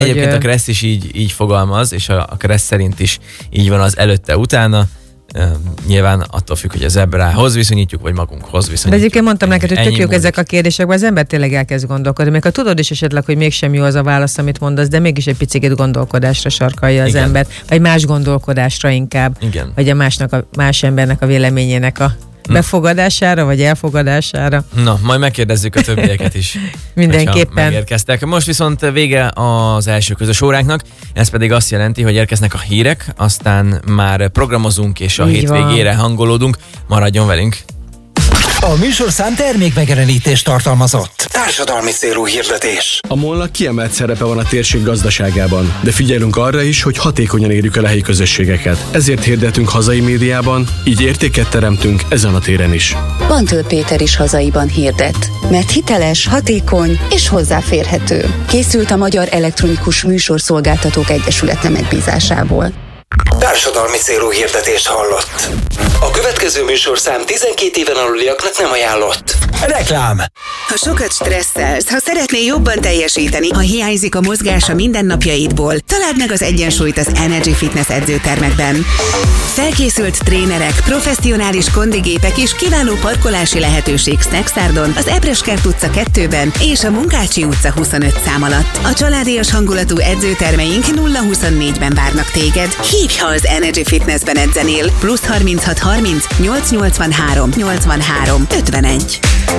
Egyébként a Kressz is így fogalmaz, és a Kressz szerint is így van az előtte-utána. Nyilván attól függ, hogy a zebrához viszonyítjuk, vagy magunkhoz viszonyítjuk. De egyébként mondtam neked, hogy tök jók ezek a kérdésekben, az ember tényleg elkezd gondolkodni. Még ha tudod is esetleg, hogy mégsem jó az a válasz, amit mondasz, de mégis egy picit gondolkodásra sarkalja az embert, vagy más gondolkodásra inkább, vagy a más embernek a véleményének a befogadására, vagy elfogadására. Na, majd megkérdezzük a többieket is. Mindenképpen. Megérkeztek. Most viszont vége az első közös óránknak, ez pedig azt jelenti, hogy érkeznek a hírek, aztán már programozunk, és a hétvégére hangolódunk. Maradjon velünk! A műsorszám termékmegjelenítést tartalmazott. Társadalmi célú hirdetés. A MOL-nak kiemelt szerepe van a térség gazdaságában, de figyelünk arra is, hogy hatékonyan érjük el a helyi közösségeket. Ezért hirdetünk hazai médiában, így értéket teremtünk ezen a téren is. Bantől Péter is hazaiban hirdet, mert hiteles, hatékony és hozzáférhető. Készült a Magyar Elektronikus Műsorszolgáltatók Egyesülete megbízásából. Társadalmi célú hirdetést hallott. A következő műsorszám 12 éven aluliaknak nem ajánlott. Reklám! Ha sokat stresszelsz, ha szeretnél jobban teljesíteni, ha hiányzik a mozgás a mindennapjaidból, találd meg az egyensúlyt az Energy Fitness edzőtermekben. Felkészült trénerek, professzionális kondigépek és kiváló parkolási lehetőség Snacksardon, az Ebreskert utca 2-ben és a Munkácsi utca 25 szám alatt. A családias hangulatú edzőtermeink 0-24-ben várnak téged. Hívj, ha az Energy Fitnessben edzenél. +36 30 883 83 51.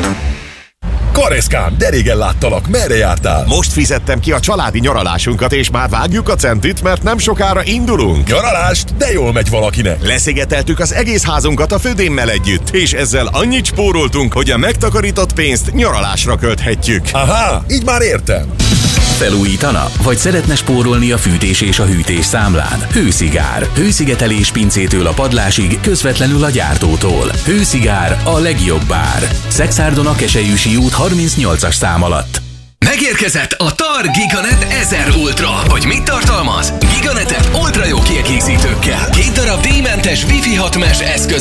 Kareszkám, de régen láttalak, merre jártál? Most fizettem ki a családi nyaralásunkat, és már vágjuk a centit, mert nem sokára indulunk. Nyaralást? De jól megy valakinek. Leszigeteltük az egész házunkat a födémmel együtt, és ezzel annyit spóroltunk, hogy a megtakarított pénzt nyaralásra költhetjük. Aha, így már értem. Felújítana? Vagy szeretne spórolni a fűtés és a hűtés számlán? Hőszigár. Hőszigetelés pincétől a padlásig, közvetlenül a gyártótól. Hőszigár, a legjobb bár. Szekszárdon a Keselyűsi út 38-as szám alatt. Megérkezett a TAR Giganet 1000 Ultra. Hogy mit tartalmaz? Giganetet ultra jó kiegészítőkkel. 2 darab díjmentes Wi-Fi 6 mesh eszköz